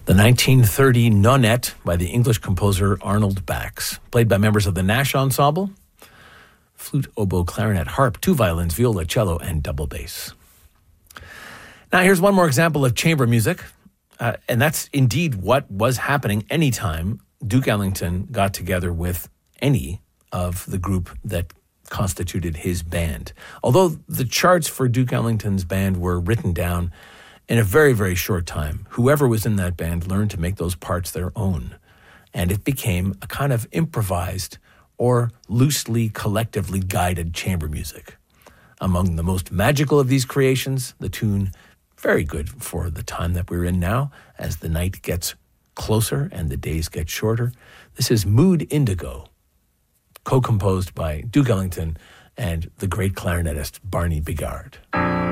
The 1930 Nonette by the English composer Arnold Bax, played by members of the Nash Ensemble, flute, oboe, clarinet, harp, two violins, viola, cello, and double bass. Now here's one more example of chamber music, and that's indeed what was happening anytime Duke Ellington got together with any of the group that constituted his band. Although the charts for Duke Ellington's band were written down in a very, very short time, whoever was in that band learned to make those parts their own. And it became a kind of improvised or loosely, collectively guided chamber music. Among the most magical of these creations, the tune, very good for the time that we're in now, as the night gets closer and the days get shorter. This is Mood Indigo, co-composed by Duke Ellington and the great clarinetist Barney Bigard.